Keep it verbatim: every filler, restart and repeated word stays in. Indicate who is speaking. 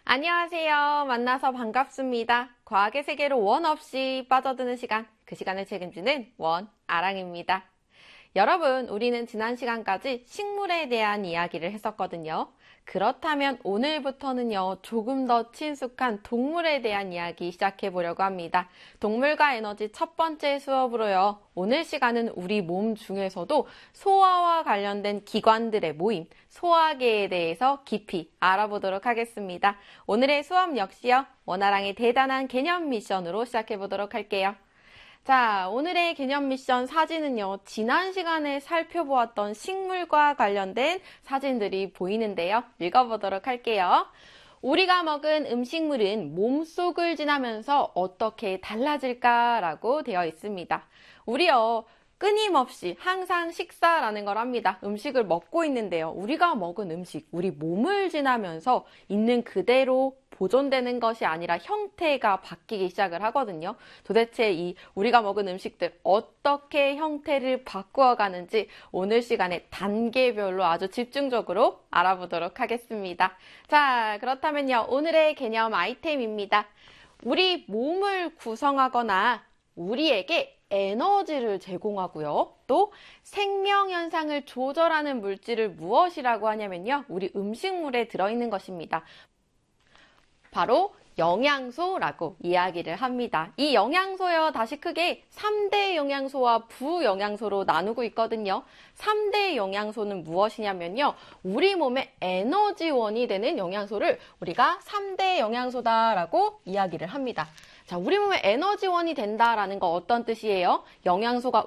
Speaker 1: 안녕하세요. 만나서 반갑습니다. 과학의 세계로 원 없이 빠져드는 시간, 그 시간을 책임지는 원 아랑입니다. 여러분, 우리는 지난 시간까지 식물에 대한 이야기를 했었거든요. 그렇다면 오늘부터는요, 조금 더 친숙한 동물에 대한 이야기 시작해 보려고 합니다. 동물과 에너지 첫 번째 수업으로요, 오늘 시간은 우리 몸 중에서도 소화와 관련된 기관들의 모임, 소화계에 대해서 깊이 알아보도록 하겠습니다. 오늘의 수업 역시요, 원아랑의 대단한 개념 미션으로 시작해 보도록 할게요. 자, 오늘의 개념 미션 사진은요, 지난 시간에 살펴보았던 식물과 관련된 사진들이 보이는데요. 읽어보도록 할게요. 우리가 먹은 음식물은 몸속을 지나면서 어떻게 달라질까라고 되어 있습니다. 우리요, 끊임없이 항상 식사라는 걸 합니다. 음식을 먹고 있는데요. 우리가 먹은 음식, 우리 몸을 지나면서 있는 그대로 보존되는 것이 아니라 형태가 바뀌기 시작을 하거든요. 도대체 이 우리가 먹은 음식들 어떻게 형태를 바꾸어 가는지 오늘 시간에 단계별로 아주 집중적으로 알아보도록 하겠습니다. 자, 그렇다면요. 오늘의 개념 아이템입니다. 우리 몸을 구성하거나 우리에게 에너지를 제공하고요. 또 생명 현상을 조절하는 물질을 무엇이라고 하냐면요. 우리 음식물에 들어있는 것입니다. 바로 영양소라고 이야기를 합니다. 이 영양소요, 다시 크게 삼 대 영양소와 부영양소로 나누고 있거든요. 삼 대 영양소는 무엇이냐면요. 우리 몸의 에너지원이 되는 영양소를 우리가 삼 대 영양소다라고 이야기를 합니다. 자, 우리 몸의 에너지원이 된다라는 거 어떤 뜻이에요? 영양소가